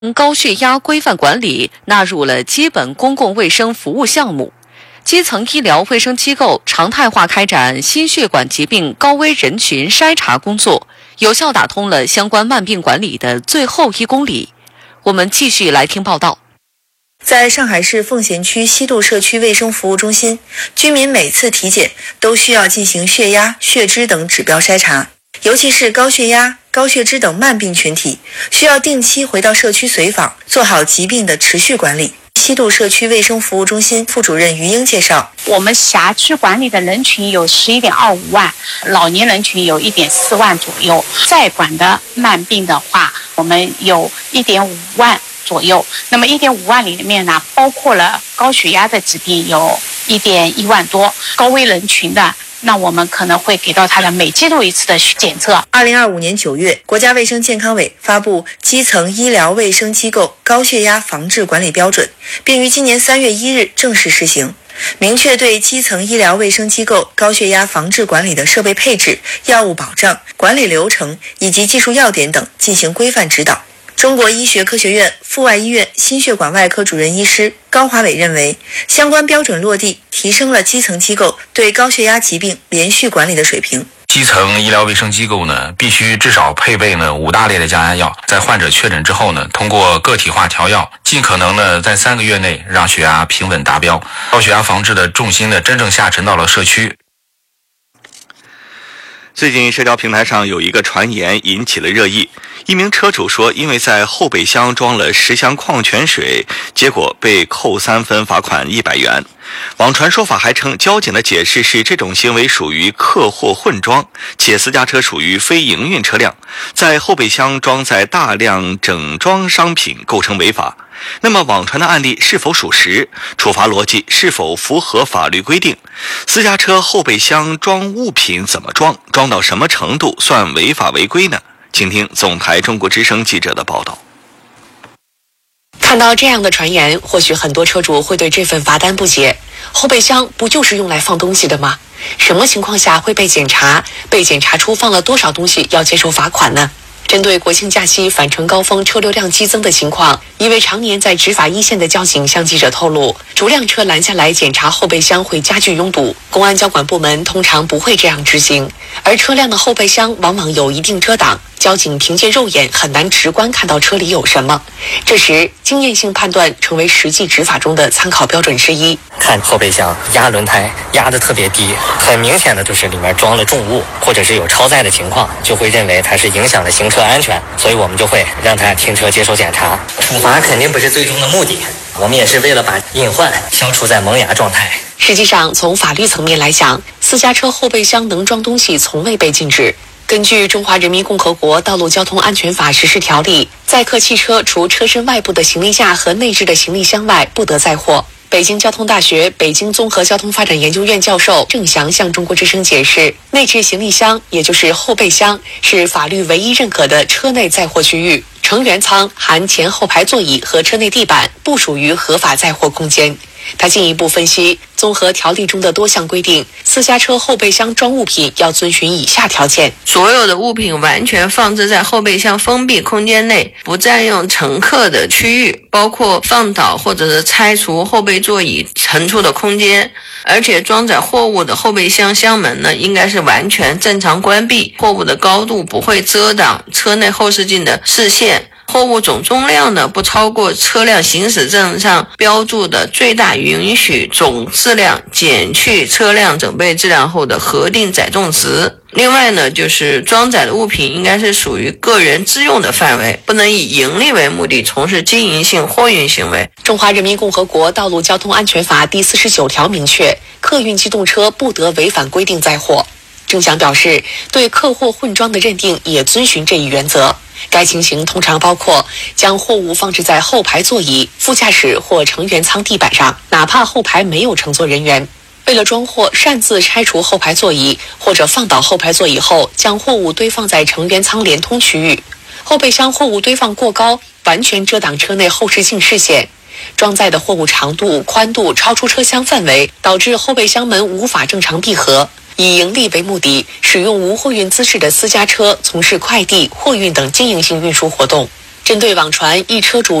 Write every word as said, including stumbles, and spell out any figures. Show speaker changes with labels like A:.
A: 高血压规范管理纳入了基本公共卫生服务项目，基层医疗卫生机构常态化开展心血管疾病高危人群筛查工作，有效打通了相关慢病管理的最后一公里。我们继续来听报道。
B: 在上海市奉贤区西渡社区卫生服务中心，居民每次体检都需要进行血压、血脂等指标筛查，尤其是高血压、高血脂等慢病群体，需要定期回到社区随访，做好疾病的持续管理。西渡社区卫生服务中心副主任于英介绍，
C: 我们辖区管理的人群有 十一点二五万，老年人群有 一点四万左右，在管的慢病的话，我们有 一点五万左右。那么 一点五万里面呢，包括了高血压的疾病有 一点一万多，高危人群的那我们可能会给到他的每季度一次的检测。
B: 二零二五年九月，国家卫生健康委发布基层医疗卫生机构高血压防治管理标准，并于今年三月一日正式施行，明确对基层医疗卫生机构高血压防治管理的设备配置、药物保障、管理流程以及技术要点等进行规范指导。中国医学科学院阜外医院心血管外科主任医师高华伟认为，相关标准落地，提升了基层机构对高血压疾病连续管理的水平。
D: 基层医疗卫生机构呢，必须至少配备呢五大类的降压药，在患者确诊之后呢，通过个体化调药，尽可能呢在三个月内让血压平稳达标。高血压防治的重心呢，真正下沉到了社区。
E: 最近社交平台上有一个传言引起了热议，一名车主说，因为在后备箱装了十箱矿泉水，结果被扣三分，罚款一百元。网传说法还称，交警的解释是这种行为属于客货混装，且私家车属于非营运车辆，在后备箱装载大量整装商品构成违法。那么网传的案例是否属实？处罚逻辑是否符合法律规定？私家车后备箱装物品怎么装？装到什么程度算违法违规呢？请听总台中国之声记者的报道。
F: 看到这样的传言，或许很多车主会对这份罚单不解。后备箱不就是用来放东西的吗？什么情况下会被检查？被检查出放了多少东西要接受罚款呢？针对国庆假期返程高峰车流量激增的情况，一位常年在执法一线的交警向记者透露，逐辆车拦下来检查后备箱会加剧拥堵，公安交管部门通常不会这样执行，而车辆的后备箱往往有一定遮挡，交警凭借肉眼很难直观看到车里有什么。这时经验性判断成为实际执法中的参考标准之一。
G: 看后备箱压轮胎压得特别低，很明显的就是里面装了重物，或者是有超载的情况，就会认为它是影响了行车安全，所以我们就会让他停车接受检查。处罚肯定不是最终的目的，我们也是为了把隐患消除在萌芽状态。
F: 实际上从法律层面来讲，私家车后备箱能装东西从未被禁止。根据《中华人民共和国道路交通安全法实施条例》，载客汽车除车身外部的行李架和内置的行李箱外，不得载货。北京交通大学北京综合交通发展研究院教授郑翔向中国之声解释，内置行李箱也就是后备箱是法律唯一认可的车内载货区域，成员舱含前后排座椅和车内地板不属于合法载货空间。他进一步分析，综合条例中的多项规定，私家车后备箱装物品要遵循以下条件：
H: 所有的物品完全放置在后备箱封闭空间内，不占用乘客的区域，包括放倒或者是拆除后备座椅腾出的空间，而且装载货物的后备箱箱门呢，应该是完全正常关闭，货物的高度不会遮挡车内后视镜的视线。货物总重量呢不超过车辆行驶证上标注的最大允许总质量减去车辆整备质量后的核定载重值。另外呢，就是装载的物品应该是属于个人自用的范围，不能以盈利为目的从事经营性货运行为。
F: 中华人民共和国道路交通安全法第四十九条明确，客运机动车不得违反规定载货。郑翔表示，对客货混装的认定也遵循这一原则。该情形通常包括将货物放置在后排座椅、副驾驶或成员舱地板上，哪怕后排没有乘坐人员。为了装货，擅自拆除后排座椅，或者放倒后排座椅后将货物堆放在成员舱连通区域。后备箱货物堆放过高，完全遮挡车内后视镜视线。装载的货物长度、宽度超出车厢范围，导致后备箱门无法正常闭合。以盈利为目的，使用无货运资质的私家车从事快递、货运等经营性运输活动。 针对网传一车主